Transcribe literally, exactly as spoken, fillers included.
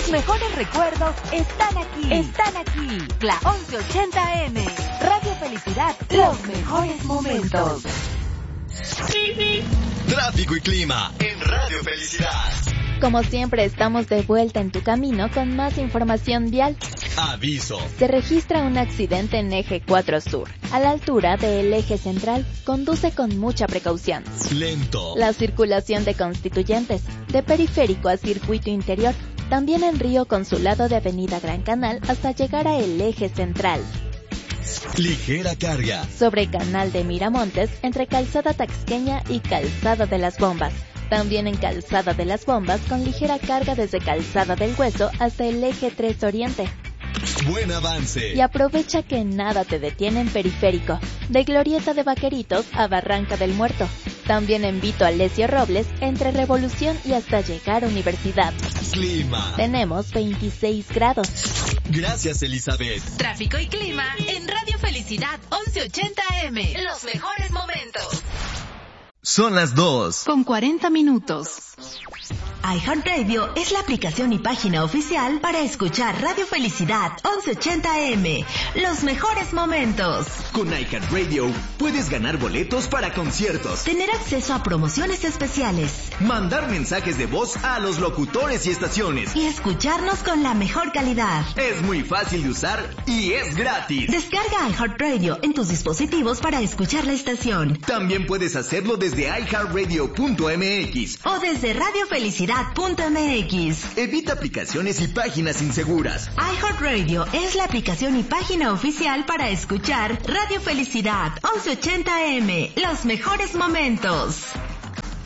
Tus mejores recuerdos están aquí. Están aquí. La once ochenta eme. Radio Felicidad. Los mejores momentos. Tráfico y clima en Radio Felicidad. Como siempre, estamos de vuelta en tu camino con más información vial. Aviso. Se registra un accidente en Eje cuatro Sur, a la altura del Eje Central. Conduce con mucha precaución. Lento. La circulación de Constituyentes, de Periférico a Circuito Interior, también en Río Consulado de Avenida Gran Canal hasta llegar a el Eje Central. Ligera carga. Sobre Canal de Miramontes, entre Calzada Taxqueña y Calzada de las Bombas. También en Calzada de las Bombas, con ligera carga desde Calzada del Hueso hasta el Eje tres Oriente. Buen avance. Y aprovecha que nada te detiene en Periférico, de Glorieta de Vaqueritos a Barranca del Muerto. También en Vito Alessio Robles, entre Revolución y hasta llegar a Universidad. Clima. Tenemos veintiséis grados. Gracias, Elizabeth. Tráfico y clima en Radio Felicidad once ochenta eme. Los mejores momentos. Son las dos. Con cuarenta minutos. iHeartRadio es la aplicación y página oficial para escuchar Radio Felicidad once ochenta eme. Los mejores momentos. Con iHeartRadio puedes ganar boletos para conciertos, tener acceso a promociones especiales, mandar mensajes de voz a los locutores y estaciones y escucharnos con la mejor calidad. Es muy fácil de usar y es gratis. Descarga iHeartRadio en tus dispositivos para escuchar la estación. También puedes hacerlo desde i heart radio punto eme equis o desde radio felicidad punto eme equis. Evita aplicaciones y páginas inseguras. iHeartRadio es la aplicación y página oficial para escuchar Radio Felicidad once ochenta eme. Los mejores momentos.